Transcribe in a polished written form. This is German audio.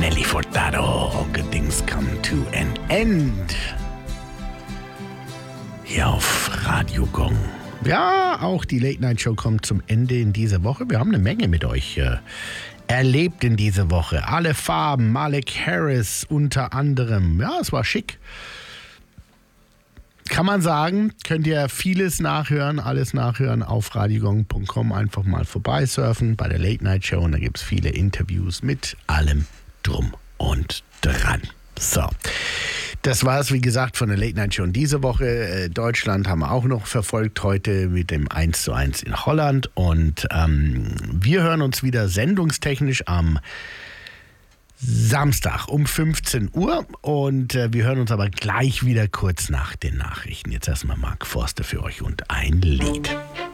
Nelly Furtado, All Good Things Come to an End. Hier auf Radio Gong. Ja, auch die Late Night Show kommt zum Ende in dieser Woche. Wir haben eine Menge mit euch erlebt in dieser Woche. Alle Farben, Malik Harris unter anderem. Ja, es war schick. Kann man sagen, könnt ihr vieles nachhören, alles nachhören auf radiogong.com. Einfach mal vorbeisurfen bei der Late Night Show und da gibt es viele Interviews mit allem drum und dran. So, das war es, wie gesagt, von der Late Night Show in dieser Woche. Deutschland haben wir auch noch verfolgt heute mit dem 1:1 in Holland und wir hören uns wieder sendungstechnisch am Samstag um 15 Uhr und wir hören uns aber gleich wieder kurz nach den Nachrichten. Jetzt erstmal Mark Forster für euch und ein Lied.